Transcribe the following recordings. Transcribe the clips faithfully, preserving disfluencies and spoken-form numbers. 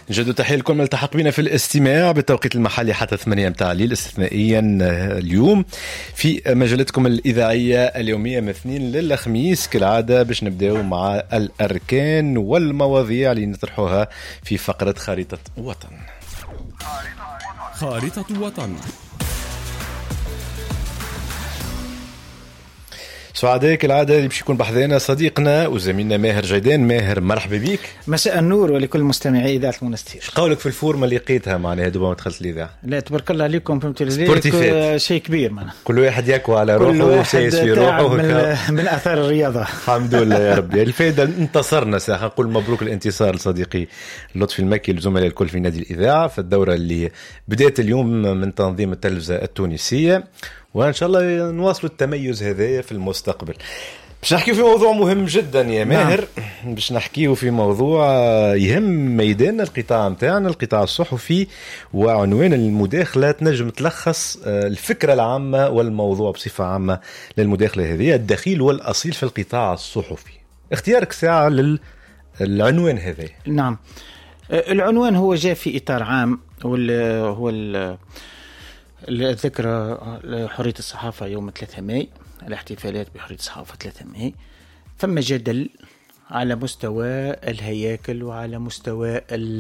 جدوا تحية لكم التحق بنا في الاستماع بالتوقيت المحلي حتى ثمانية متاع الليل استثنائيا اليوم في مجلتكم الإذاعية اليومية من اثنين للخميس كالعادة باش نبداو مع الأركان والمواضيع اللي نطرحوها في فقرة خريطة وطن. خريطة وطن. سعداء كالعادة اللي باش يكون بحذانا صديقنا وزميلنا ماهر جيدان. ماهر مرحبا بك. مساء النور ولكل مستمعي إذاعة المنستير. قولك في الفورمة اللي لقيتها معناها دوبا ما دخلت الإذاعة؟ لا تبارك الله عليكم فهمت شيء كبير معنا. كل واحد يكوى على روحه وسايس في روحه من, من أثار الرياضة. الحمد لله يا ربي. الفائدة انتصرنا ساعة. نقول مبروك الانتصار لصديقي لطفي المكي الزملاء الكل في نادي الإذاعة في الدورة اللي بدأت اليوم من تنظيم التلفزة التونسية، وإن شاء الله نواصلوا التميز هذا في المستقبل. باش نحكيو في موضوع مهم جدا يا ماهر. نعم. باش نحكيو في موضوع يهم ميدان القطاع متاعنا القطاع الصحفي، وعنوان المداخلة تنجم تلخص الفكرة العامة والموضوع بصفة عامة للمداخلة هذه، الدخيل والأصيل في القطاع الصحفي. اختيارك ساعة للعنوان هذا. نعم، العنوان هو جاء في إطار عام هو الذكرى حرية الصحافة يوم ثلاثة ماي، الاحتفالات بحرية الصحافة ثلاثة ماي. ثم جدل على مستوى الهياكل وعلى مستوى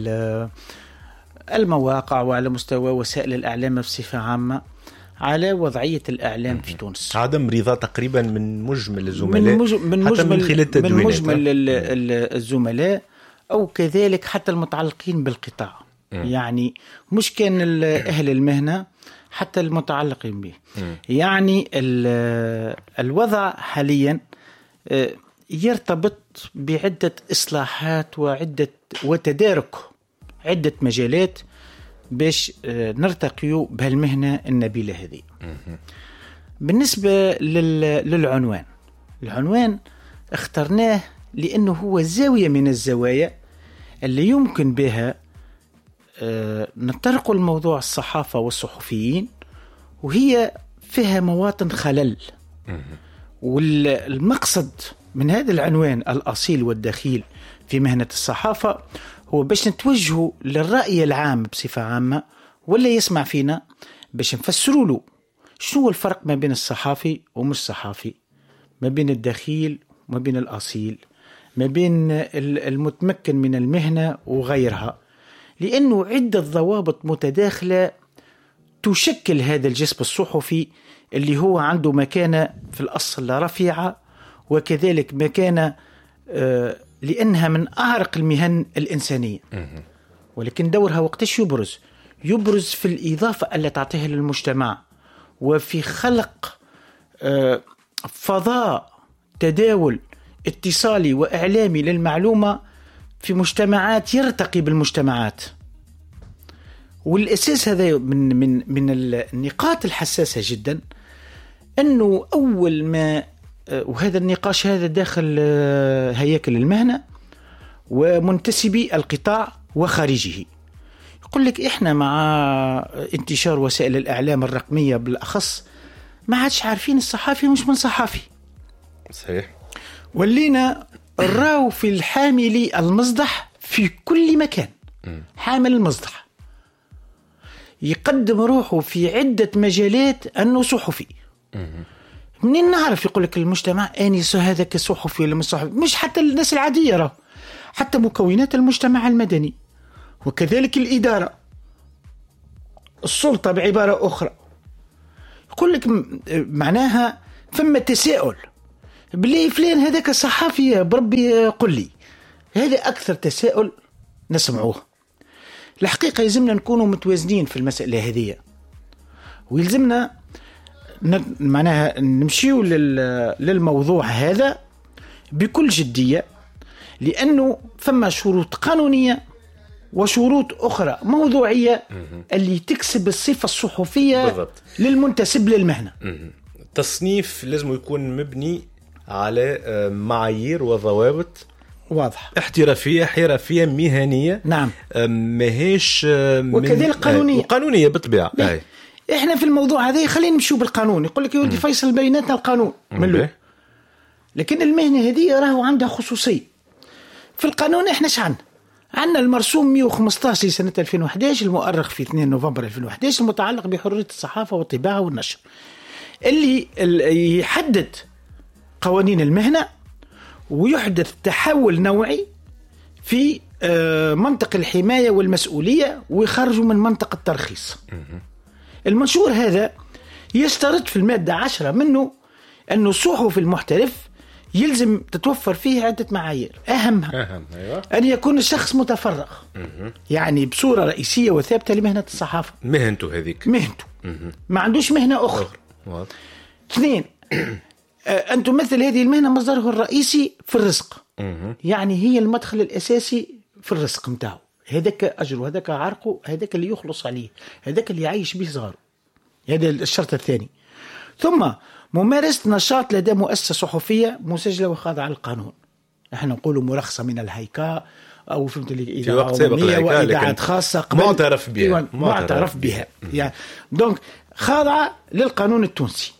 المواقع وعلى مستوى وسائل الإعلام بصفة عامة على وضعية الإعلام في تونس. عدم رضا تقريبا من مجمل الزملاء، من مجمل من حتى مجمل من خلال التدوينات، من مجمل الزملاء أو كذلك حتى المتعلقين بالقطاع. م. يعني مش كان أهل المهنة حتى المتعلقين به. م. يعني الوضع حاليا يرتبط بعدة إصلاحات وعدة وتدارك عدة مجالات باش نرتقيوا بهالمهنة النبيلة هذه. بالنسبة للعنوان، العنوان اخترناه لأنه هو زاوية من الزوايا اللي يمكن بها نطرق الموضوع الصحافة والصحفيين، وهي فيها مواطن خلل. والمقصد من هذا العنوان الأصيل والدخيل في مهنة الصحافة هو باش نتوجهوا للرأي العام بصفة عامة ولا يسمع فينا، باش نفسروا له شنو الفرق ما بين الصحافي ومش صحافي، ما بين الدخيل وما بين الأصيل، ما بين المتمكن من المهنة وغيرها، لأنه عدة ضوابط متداخلة تشكل هذا الجسم الصحفي اللي هو عنده مكانة في الأصل رفيعة، وكذلك مكانة آه لأنها من أعرق المهن الإنسانية، ولكن دورها وقتش يبرز يبرز في الإضافة التي تعطيها للمجتمع، وفي خلق آه فضاء تداول اتصالي وإعلامي للمعلومة في مجتمعات يرتقي بالمجتمعات. والأساس هذا من من من النقاط الحساسة جدا، أنه أول ما وهذا النقاش هذا داخل هياكل المهنة ومنتسبي القطاع وخارجه، يقول لك إحنا مع انتشار وسائل الإعلام الرقمية بالأخص ما عادش عارفين الصحافي مش من صحافي. صحيح. ولينا راو في الحامل المصدح في كل مكان. حامل المصدح يقدم روحه في عدة مجالات أنه صحفي. منين نعرف؟ يقول لك المجتمع آنس هذا كصحفي ولا مش صحفي؟ مش حتى الناس العادية، راه حتى مكونات المجتمع المدني وكذلك الإدارة، السلطة بعبارة أخرى. يقول لك معناها ثم تساؤل بلي فلان هذاك صحفي بربي قل لي. هذا أكثر تساؤل نسمعوه. الحقيقة يلزمنا نكونوا متوازنين في المسألة هذه، ويلزمنا معناها نمشيو للموضوع هذا بكل جدية، لأنه ثم شروط قانونية وشروط أخرى موضوعية اللي تكسب الصفة الصحفية بالضبط للمنتسب للمهنة. تصنيف لازم يكون مبني على معايير وضوابط واضح، احترافية حرفية مهنية. نعم. ماهيش وكذلك قانونية. وقانونية بالطبيعة. احنا في الموضوع هذا خلينا نمشيو بالقانون. يقول لك يودي فيصل بيناتنا القانون ملو، لكن المهنة هذه راهو عندها خصوصية في القانون. احنا شعن عندنا المرسوم مئة وخمسة عشر لسنة ألفين وأحد عشر المؤرخ في اثنين نوفمبر ألفين وأحد عشر المتعلق بحرية الصحافة والطباعة والنشر، اللي يحدد قوانين المهنة ويحدث تحول نوعي في منطق الحماية والمسؤولية ويخرجوا من منطق الترخيص. المنشور هذا يشترط في المادة عشرة منه أنه الصحفي المحترف يلزم تتوفر فيه عدة معايير أهمها أهم. أيوة. أن يكون الشخص متفرغ يعني بصورة رئيسية وثابتة لمهنة الصحافة، مهنته هذيك مهنته ما عندوش مهنة أخرى. اثنين أن تمثل هذه المهنة مصدره الرئيسي في الرزق، يعني هي المدخل الأساسي في الرزق متاعه، هذاك أجره، هذاك عرقه، هذاك اللي يخلص عليه، هذاك اللي يعيش به صغاره. هذا الشرط الثاني. ثم ممارسة نشاط لدى مؤسسة صحفية مسجلة وخاضعة للقانون، نحن نقول مرخصة من الهيكا أو فهمت لي إذاعة عمومية وإذاعات خاصة معترف بها معترف بها يعني دونك خاضعة للقانون التونسي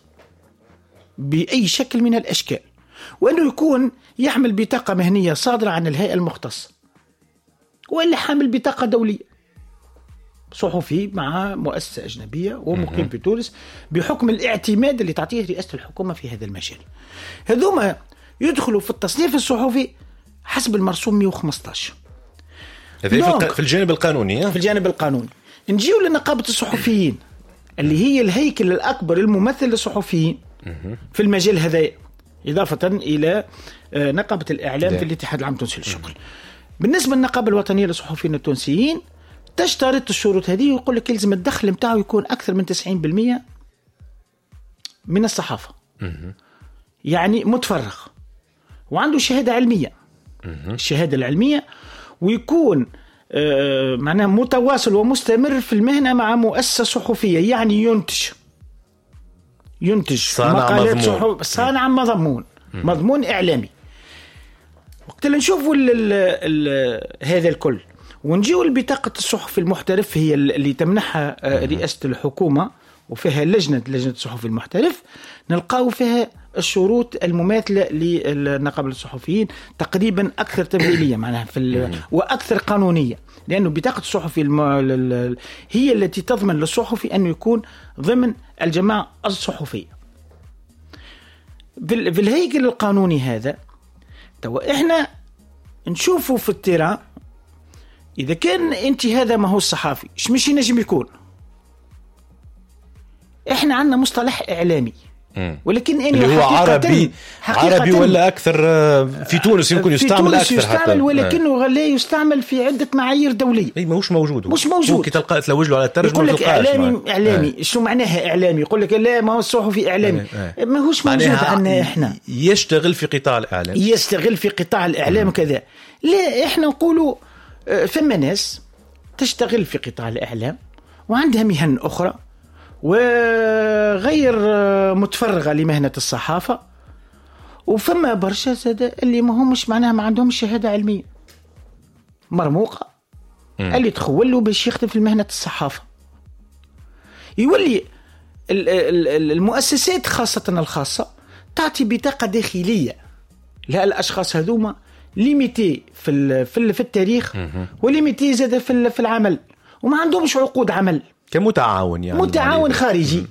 بأي شكل من الأشكال، وأنه يكون يحمل بطاقة مهنية صادرة عن الهيئة المختصة، وإلا حامل بطاقة دولية صحفي مع مؤسسة أجنبية ومقيم في تونس بحكم الاعتماد اللي تعطيه رئاسة الحكومة في هذا المجال. هذوما يدخلوا في التصنيف الصحفي حسب المرسوم مئة وخمسة عشر. هذا في الجانب القانوني. في الجانب القانوني نجيو لنقابة الصحفيين اللي هي الهيكل الأكبر الممثل للصحفيين في المجال هذا، إضافة إلى نقابة الإعلام ده. في الاتحاد العام التونسي للشغل. بالنسبة للنقابة الوطنية للصحفيين التونسيين تشترط الشروط هذه ويقول لك يلزم الدخل متاعه يكون أكثر من تسعين بالمئة من الصحافة، يعني متفرغ وعنده شهادة علمية. الشهادة العلمية ويكون آه معناه متواصل ومستمر في المهنة مع مؤسسة صحفية، يعني ينتج ينتج صانع مضمون صانع مضمون مضمون إعلامي. وقت اللي نشوفوا ال ال ال هذا الكل ونجيو لبطاقة الصحفي المحترف هي اللي تمنحها رئاسة الحكومة وفيها لجنة لجنة الصحفي المحترف، نلقاو فيها الشروط المماثلة للنقابة الصحفيين تقريبا أكثر تفعيلية معناها في وأكثر قانونية، لأنه بطاقة الصحفي الم... هي التي تضمن للصحفي أن يكون ضمن الجماعة الصحفية. في الهيكل القانوني هذا تو إحنا نشوفه في التيران إذا كان أنت هذا ما هو الصحافي إيش مش ينجم يكون. إحنا عندنا مصطلح إعلامي ولكن اللي هو عربي عربي ولا أكثر في تونس يمكن يستعمل في تونس أكثر يستعمل حتى ولكنه لا يستعمل في عدة معايير دولية. أي ما هوش موجود مش موجود ممكن تلقى تلوج له على الترجمة يقول لك إعلامي إعلامي شو معناها إعلامي يقول لك لا ما هو الصحفي إعلامي ما هوش موجود عندنا. إحنا يشتغل في قطاع الإعلام يشتغل في قطاع الإعلام كذا. لا إحنا نقولوا ثم ناس تشتغل في قطاع الإعلام وعندها مهن أخرى وغير متفرغة لمهنة الصحافة، وفما برشا زاد اللي ما همش معناها ما عندهم شهادة علمية مرموقة م. اللي تخولوا باش يخدم في مهنة الصحافة. يولي المؤسسات خاصة الخاصة تعطي بطاقة داخلية لا الأشخاص هذوما ليميتي في في التاريخ وليميتي زاد في في العمل وما عندهمش عقود عمل كمتعاون يعني متعاون خارجي.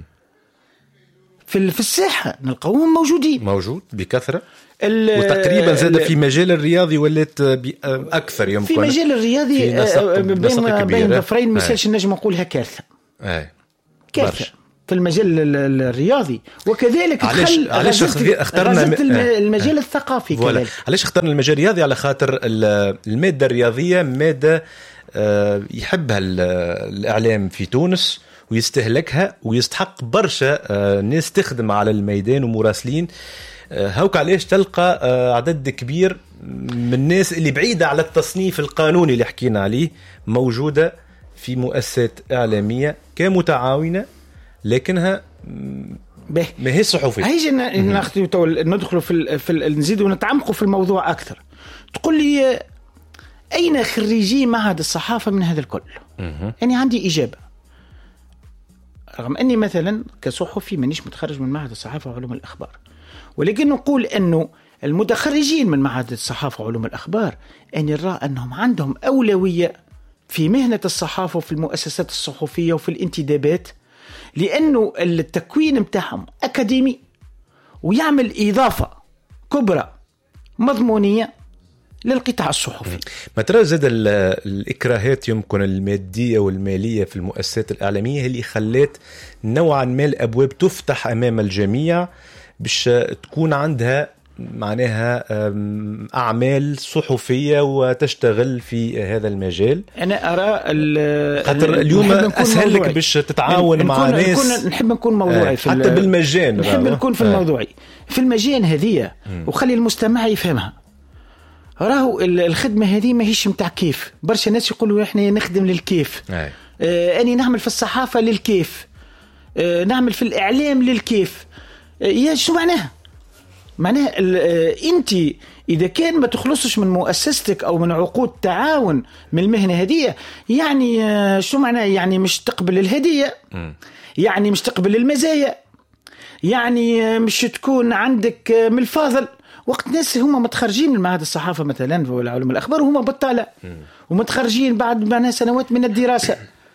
في في الساحة نلقاوهم موجودين موجود بكثرة وتقريبا زاد في مجال الرياضي ولات أكثر يمكن في مجال الرياضي بين بين ظفرين مثالش نجم نقولها كارثة أي. كارثة في المجال الرياضي وكذلك علاش علاش اخترنا المجال الثقافي كذلك. علاش اخترنا المجال الرياضي على خاطر المادة الرياضية مادة يحبها الإعلام في تونس ويستهلكها ويستحق برشا ناس تخدم على الميدان ومراسلين. هاوك علاش تلقى عدد كبير من الناس اللي بعيدة على التصنيف القانوني اللي حكينا عليه موجودة في مؤسسات إعلامية كمتعاونة لكنها به ما هي صحفية. هيجي ندخل في في نزيد ونتعمقوا في الموضوع أكثر. تقول لي أين خريجي معهد الصحافة من هذا الكل؟ يعني عندي إجابة، رغم أني مثلا كصحفي مانيش متخرج من معهد الصحافة وعلوم الأخبار، ولكن نقول أنه المتخرجين من معهد الصحافة وعلوم الأخبار أن يرى أنهم عندهم أولوية في مهنة الصحافة وفي المؤسسات الصحفية وفي الانتدابات، لأنه التكوين متاعهم أكاديمي ويعمل إضافة كبرى مضمونية للقطاع الصحفي. ما ترى زاد الإكراهات يمكن المادية والمالية في المؤسسات الإعلامية اللي خلت نوعا ما الأبواب تفتح أمام الجميع باش تكون عندها معناها أعمال صحفية وتشتغل في هذا المجال؟ أنا أرى خاطر اليوم أسهل لك باش تتعاون مع ناس. نحب نكون موضوعي في حتى بالمجان، نحب نكون في الموضوعي في المجان هذه وخلي المستمع يفهمها. راهو الخدمة هذه ما هيش متاع كيف. برشا ناس يقولوا إحنا نخدم للكيف، آه أني نعمل في الصحافة للكيف، آه نعمل في الإعلام للكيف. آه يا شو معناها؟ معناها أنت إذا كان ما تخلصش من مؤسستك أو من عقود تعاون من المهنة هذه، يعني آه شو معناها؟ يعني مش تقبل الهدية، يعني مش تقبل المزايا، يعني آه مش تكون عندك آه من الفاضل. وقت ناس هم متخرجين من معهد الصحافة مثلا ولا علوم الأخبار وهم بطالة ومتخرجين بعد معنا سنوات من الدراسة،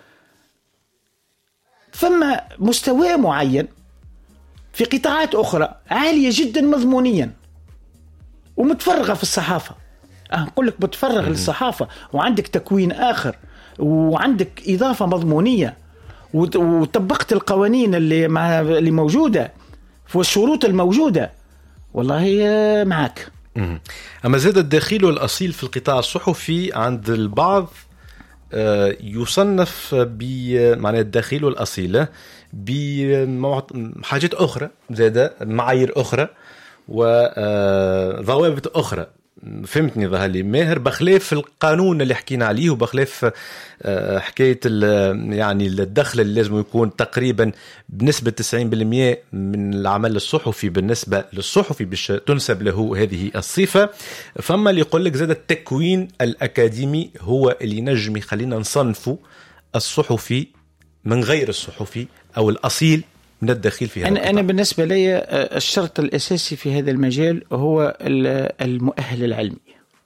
فما مستوى معين في قطاعات أخرى عالية جدا مضمونيا ومتفرغة في الصحافة. أقول لك متفرغ للصحافة وعندك تكوين آخر وعندك إضافة مضمونية وطبقت القوانين اللي مع اللي موجودة والشروط الموجودة، والله معك. أما زاد الدخيل والأصيل في القطاع الصحفي عند البعض يصنف بمعنى الدخيل والأصيل بحاجات أخرى، زاد معايير أخرى وضوابط أخرى. فهمتني ظهر لي ماهر، بخلاف القانون اللي حكينا عليه وبخلاف حكاية يعني الدخل اللي لازم يكون تقريبا بنسبة تسعين بالمئة من العمل الصحفي بالنسبة للصحفي باش تنسب له هذه الصفة. فما اللي يقول لك زاد التكوين الأكاديمي هو اللي نجم يخلينا نصنفه الصحفي من غير الصحفي أو الأصيل من الدخيل في هذا أنا, القطاع. أنا بالنسبة لي الشرط الأساسي في هذا المجال هو المؤهل العلمي.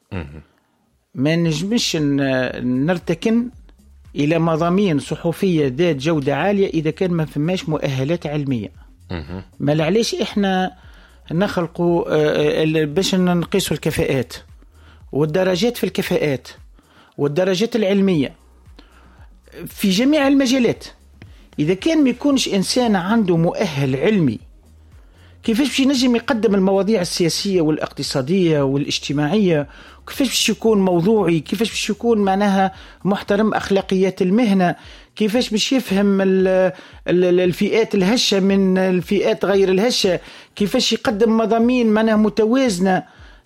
ما نجمش نرتكن إلى مضامين صحفية ذات جودة عالية إذا كان ما فماش مؤهلات علمية. ما لعليش إحنا نخلقوا باش نقيسوا الكفاءات والدرجات في الكفاءات والدرجات العلمية في جميع المجالات. إذا كان ما يكونش إنسان عنده مؤهل علمي، كيفاش باش ينجم يقدم المواضيع السياسية والاقتصادية والاجتماعية؟ كيفاش باش يكون موضوعي؟ كيفاش باش يكون معناها محترم أخلاقيات المهنة؟ كيفاش باش يفهم الفئات الهشة من الفئات غير الهشة؟ كيفاش يقدم مضامين معناها متوازنة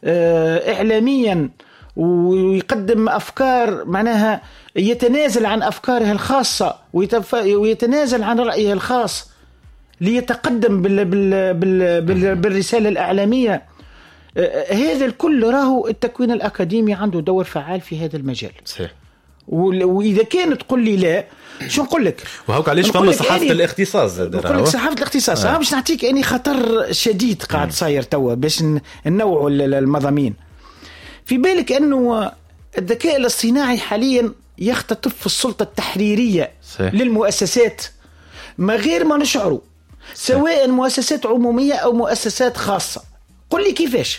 إعلاميا ويقدم أفكار معناها يتنازل عن أفكاره الخاصة ويتنازل عن رأيه الخاص ليتقدم بال بال بال بال بالرسالة الإعلامية. هذا الكل راهو التكوين الأكاديمي عنده دور فعال في هذا المجال. صحيح. وإذا كان تقول لي لا، شو نقول لك؟ وهوك علاش فما صحافة الاختصاص؟ نقول لك صحافة الاختصاص آه. باش نعطيك أني خطر شديد قاعد صاير توا باش ننوعوا المضامين. في بالك أنه الذكاء الاصطناعي حاليا يختطف في السلطة التحريرية صحيح. للمؤسسات ما غير ما نشعروا، سواء مؤسسات عمومية أو مؤسسات خاصة. قل لي كيفاش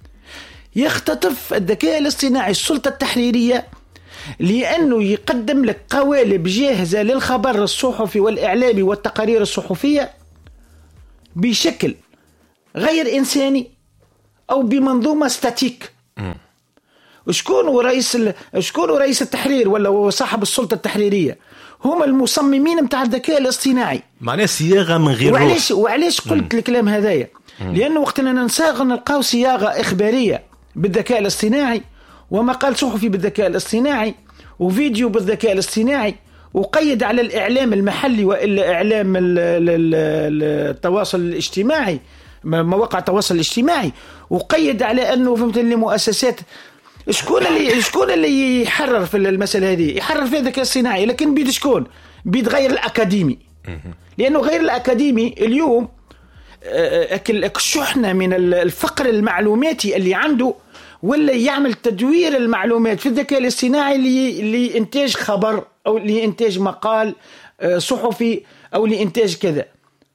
يختطف الذكاء الاصطناعي السلطة التحريرية؟ لأنه يقدم لك قوالب جاهزة للخبر الصحفي والإعلامي والتقارير الصحفية بشكل غير إنساني أو بمنظومة ستاتيك. وشكون رئيس ال... شكون رئيس التحرير ولا صاحب السلطة التحريرية؟ هم المصممين متاع الذكاء الاصطناعي. معناه صياغة من غير وعلاش روح. وعلاش قلت مم. الكلام هذايا؟ لأنه وقتنا ننساغ نلقاو صياغة إخبارية بالذكاء الاصطناعي ومقال صحفي بالذكاء الاصطناعي وفيديو بالذكاء الاصطناعي وقيد على الإعلام المحلي وإلا إعلام التواصل الاجتماعي مواقع التواصل الاجتماعي وقيد على أنه فهمت اللي مؤسسات. شكون اللي شكون اللي يحرر في المسألة هذه؟ يحرر في الذكاء الصناعي، لكن بيد شكون؟ بيد غير الأكاديمي. لأنه غير الأكاديمي اليوم أكل الشحنة من الفقر المعلوماتي اللي عنده، ولا يعمل تدوير المعلومات في الذكاء الاصطناعي لإنتاج خبر أو لإنتاج مقال صحفي أو لإنتاج كذا.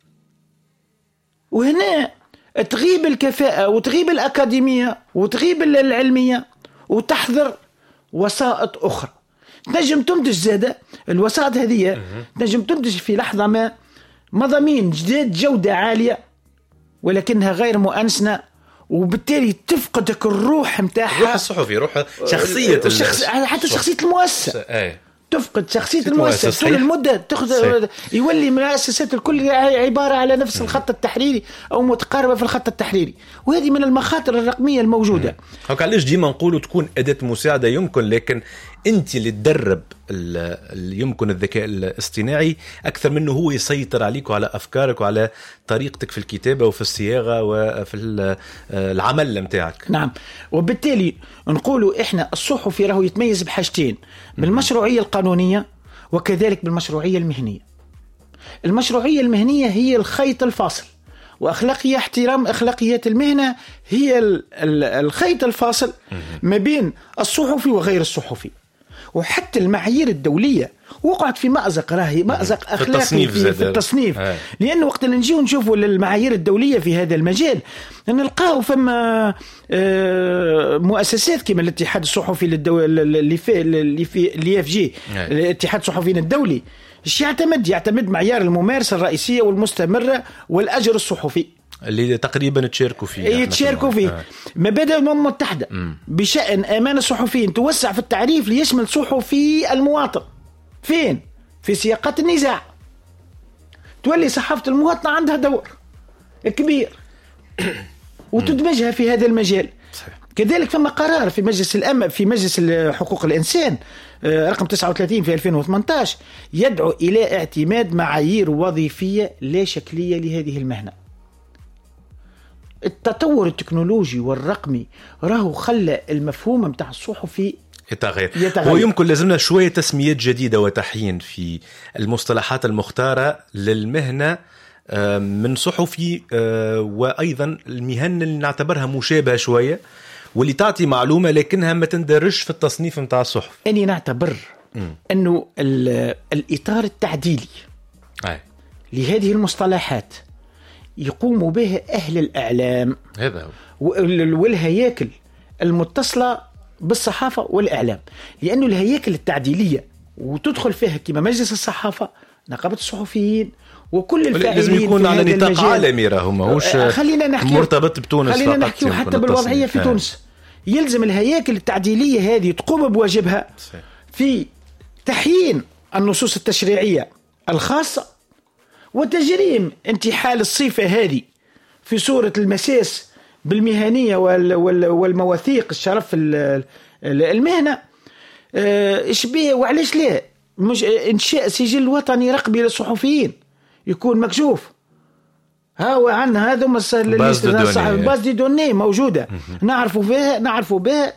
وهنا تغيب الكفاءة وتغيب الأكاديمية وتغيب العلمية وتحضر وسائط أخرى تنجم تنتج زادة. الوسائط هذه تنجم تنتج في لحظة ما مضامين جديد جودة عالية ولكنها غير مؤنسنة، وبالتالي تفقدك الروح متاعها، روح الصحفي، روح شخصية الشخص، حتى شخصية المؤسسة ايه. تفقد شخصية المؤسسة طول المدة، تاخذ يولي المؤسسات الكل عبارة على نفس الخط التحريري أو متقاربة في الخط التحريري، وهذه من المخاطر الرقمية الموجودة. هكا علاش ديما نقولوا تكون أداة مساعدة يمكن، لكن أنت اللي تدرب يمكن الذكاء الاصطناعي أكثر منه هو يسيطر عليك وعلى أفكارك وعلى طريقتك في الكتابة وفي الصياغة وفي العمل متاعك. نعم، وبالتالي نقولوا إحنا الصحفي راهو يتميز بحاجتين، بالمشروعية القانونية وكذلك بالمشروعية المهنية. المشروعية المهنية هي الخيط الفاصل، وأخلاقية احترام أخلاقيات المهنة هي الخيط الفاصل ما بين الصحفي وغير الصحفي. وحتى المعايير الدولية وقعت في مأزق، راهي مأزق أخلاقي في التصنيف, في, في التصنيف. لأنه وقت اللي نجيو نشوفوا المعايير الدولية في هذا المجال نلقاو فما مؤسسات كما الاتحاد الصحفي اللي في اللي في اللي اف جي الاتحاد الصحفيين الدولي، ايش يعتمد؟ يعتمد معيار الممارسة الرئيسية والمستمرة والأجر الصحفي اللي تقريبا تشاركوا فيه يتشاركوا فيه آه. مبادئ الأمم المتحدة م. بشأن أمان الصحفيين توسع في التعريف ليشمل صحفي المواطن. فين؟ في سياقات النزاع تولي صحافة المواطن عندها دور كبير وتدمجها في هذا المجال. صحيح. كذلك فما قرار في مجلس الأمن في مجلس حقوق الإنسان رقم تسعة وثلاثين في ألفين وثمانية عشر يدعو إلى اعتماد معايير وظيفية لا شكلية لهذه المهنة. التطور التكنولوجي والرقمي راهو خلى المفهوم متاع الصحفي يتغير. يتغير. ويمكن لازمنا شوية تسميات جديدة وتحيين في المصطلحات المختارة للمهنة من صحفي، وأيضا المهن اللي نعتبرها مشابهة شوية واللي تعطي معلومة لكنها ما تندرجش في التصنيف متاع الصحف. أني نعتبر م. أنه الإطار التعديلي أي. لهذه المصطلحات يقوم به أهل الإعلام، هذا هو، والهياكل المتصلة بالصحافة والإعلام، لأنه الهياكل التعديلية وتدخل فيها كما مجلس الصحافة، نقابة الصحفيين وكل الفاعلين لازم يكون على نطاق عالمي، راهو ماهوش مرتبط بتونس. خلينا نحكي حتى بالوضعية في تونس. يلزم الهياكل التعديلية هذه تقوم بواجبها في تحيين النصوص التشريعية الخاصة وتجريم انتحال الصفة هذه في صورة المساس بالمهنية والمواثيق الشرف المهنة. إيش بيه وعليش لا مش إنشاء سجل وطني رقمي للصحفيين يكون مكشوف. ها عندنا هذا باز دي دوني موجودة نعرفوا بها نعرفوا بها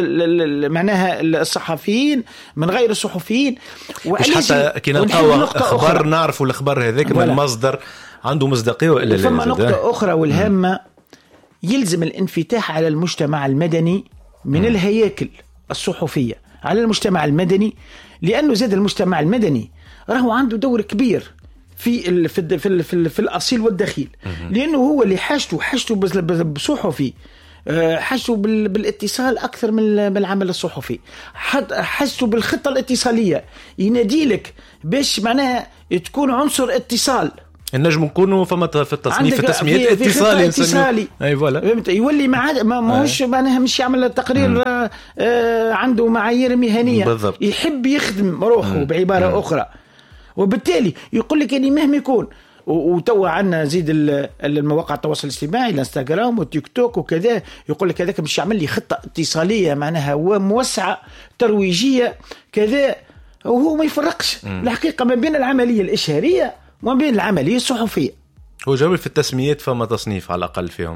معناها الصحفيين من غير الصحفيين. مش حتى كي نلقاو أخبار نعرفوا الأخبار هذاك من مصدر عنده مصداقية وإلا لا. ثم نقطة أخرى والهامة، يلزم الانفتاح على المجتمع المدني من م. الهياكل الصحفية على المجتمع المدني، لأنه زاد المجتمع المدني راهو عنده دور كبير في ال في ال في, ال في, ال في الأصيل والدخيل، لأنه هو اللي حاجته حاجته بصحفي، حاجته بالاتصال أكثر من العمل الصحفي، حاجته بالخطة الاتصالية، ينادي لك باش معناها تكون عنصر اتصال. النجم نكونوا فما في التصنيف التسميات اتصالي اتصالي اي فوالا يولي ما ماهوش معناها مش يعمل تقرير آه عنده معايير مهنيه بالضبط. يحب يخدم روحه مم. بعباره مم. اخرى، وبالتالي يقول لك اني مهما يكون. وتوا عنا زيد المواقع التواصل الاجتماعي الانستغرام والتيك توك وكذا، يقول لك هذاك مش يعمل لي خطه اتصاليه معناها موسعه ترويجيه كذا، وهو ما يفرقش الحقيقه ما بين العمليه الاشهاريه وما بين العملية الصحفية. هو جاوب في التسميات فما تصنيف على الأقل فيهم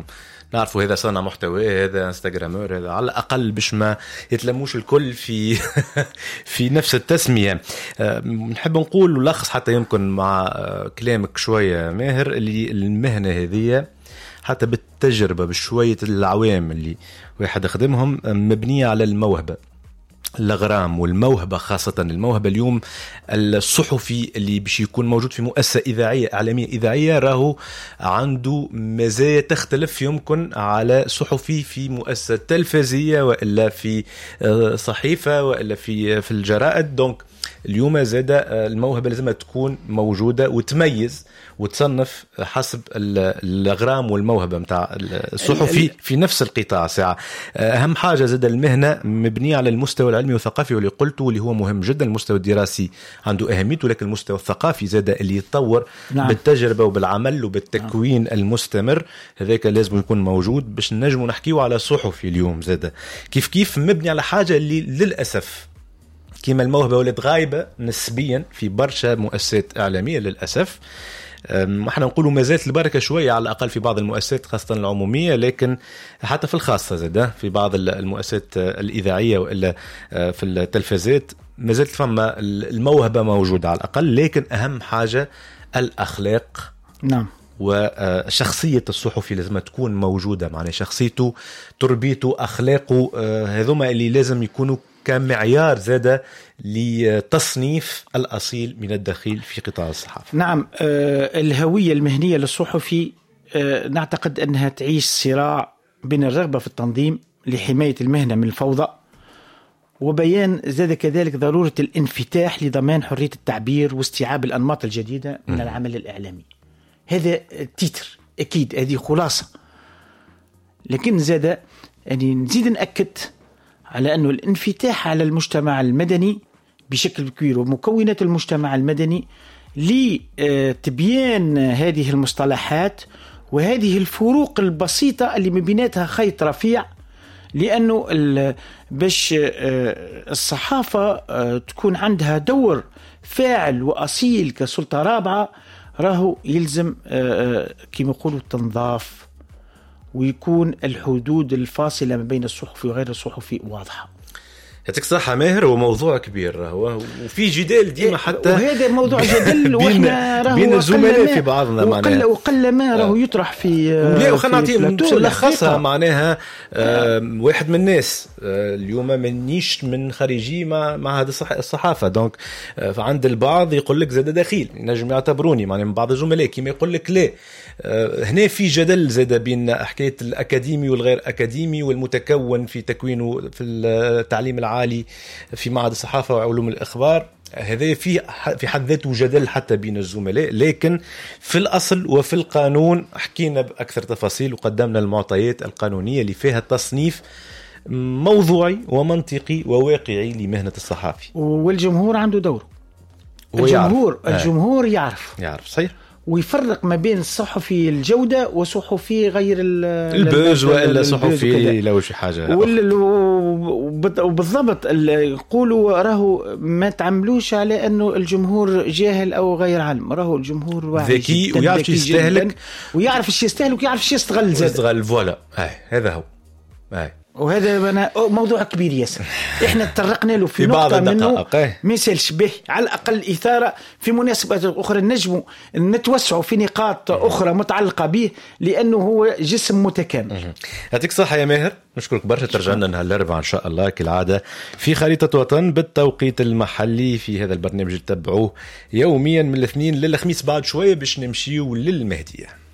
نعرفوا هذا صانع محتوى، هذا انستغرامور، هذا على الأقل باش ما يتلموش الكل في في نفس التسمية. نحب نقول ولخص حتى يمكن مع كلامك شوية ماهر، اللي المهنة هذه حتى بالتجربة بشوية العوام اللي واحد خدمهم مبنية على الموهبة، الأغرام والموهبة، خاصة الموهبة اليوم. الصحفي اللي باش يكون موجود في مؤسسة إذاعية إعلامية إذاعية راهو عنده مزايا تختلف يمكن على صحفي في مؤسسة تلفزية وإلا في صحيفة وإلا في في الجرائد. دونك اليوم زاد الموهبة لازم تكون موجودة وتميز وتصنف حسب الأغرام والموهبة متاع الصحفي في نفس القطاع ساعة. أهم حاجة زاد المهنة مبنية على المستوى العلمي والثقافي واللي قلته، واللي هو مهم جدا. المستوى الدراسي عنده أهميته، لكن المستوى الثقافي زاد اللي يتطور نعم. بالتجربة وبالعمل وبالتكوين نعم. المستمر، هذاك لازم يكون موجود باش نجمو نحكيو على صحفي اليوم زاد كيف كيف مبني على حاجة اللي للأسف كيما الموهبة ولات غايبة نسبيا في برشا مؤسسات إعلامية للأسف. احنا نقولوا ما زالت البركة شوية على الأقل في بعض المؤسسات خاصة العمومية، لكن حتى في الخاصة زاد في بعض المؤسسات الإذاعية وإلا في التلفزيات ما زالت فما الموهبة موجودة على الأقل، لكن أهم حاجة الأخلاق نعم وشخصية الصحفي لازم تكون موجودة، معنى شخصيته، تربيته، أخلاقه، هذوما اللي لازم يكونوا كمعيار زادة لتصنيف الأصيل من الدخيل في قطاع الصحافة. نعم. آه الهوية المهنية للصحفي آه نعتقد أنها تعيش صراع بين الرغبة في التنظيم لحماية المهنة من الفوضى، وبيان زاد كذلك ضرورة الانفتاح لضمان حرية التعبير واستيعاب الأنماط الجديدة من م. العمل الإعلامي. هذا تيتر أكيد، هذه خلاصة. لكن زاد يعني نزيد نأكد على أنه الانفتاح على المجتمع المدني بشكل كبير ومكونات المجتمع المدني لتبيان هذه المصطلحات وهذه الفروق البسيطة اللي من بيناتها خيط رفيع، لأنه باش الصحافة تكون عندها دور فاعل وأصيل كسلطة رابعة راهو يلزم كما يقولوا التنظاف، ويكون الحدود الفاصلة ما بين الصحفي وغير الصحفي واضحة. يعطيك الصحة ماهر، وموضوع كبير هو وفي جدال ديما حتى وهذا موضوع جدل واحنا راهو بين الزملاء في بعضنا معناها وقل ما راهو يطرح في لا وخلنا نعطي ملخصها معناها. آه واحد من الناس آه اليوم منيش من خريجي مع مع هذا الصحافة، دونك آه فعند البعض يقول لك زاد دخيل نجم يعتبروني معناها من بعض الزملاء كيما يقول لك لا. آه هنا في جدل زاد بين حكاية الأكاديمي والغير أكاديمي والمتكون في تكوينه في التعليم العالي في معهد الصحافة وعلوم الإخبار. هذا في في حد ذاته جدل حتى بين الزملاء، لكن في الأصل وفي القانون حكينا بأكثر تفاصيل وقدمنا المعطيات القانونية اللي فيها تصنيف موضوعي ومنطقي وواقعي لمهنة الصحافي. والجمهور عنده دور، الجمهور آه. الجمهور يعرف يعرف صحيح، ويفرق ما بين صحفي الجودة وصحفي غير البوز وإلا صحفي لو شي حاجة وبالضبط يقولوا راهو ما تعملوش على أنه الجمهور جاهل أو غير علم، راهو الجمهور واعي ذكي ويعرف يستهلك ويعرف ايش يستهلك ويعرف ايش يستغل زاد يستغل فوالا. هذا هو هاي. وهذا أنا موضوع كبير ياسر احنا تطرقنا له في, في نقطة منه مثال شبه على الأقل إثارة في مناسبات أخرى، نجموا نتوسعوا في نقاط أخرى متعلقة به لأنه هو جسم متكامل. يعطيك صحة يا ماهر، نشكرك برشا. ترجعنا نهار الأربعاء إن شاء الله كالعادة في خريطة وطن بالتوقيت المحلي في هذا البرنامج اللي تتبعوه يوميا من الاثنين للخميس بعد شوية باش نمشيو للمهدية.